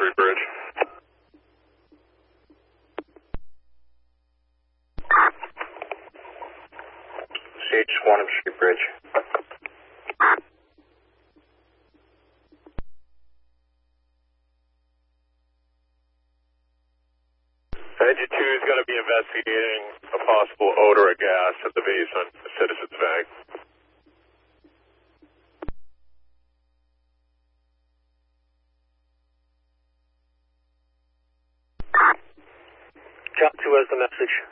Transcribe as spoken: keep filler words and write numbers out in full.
Street Bridge. C H Swanham Street Bridge. Engine two is going to be investigating a possible odor of gas at the base on Citizens Bank. John two has the message.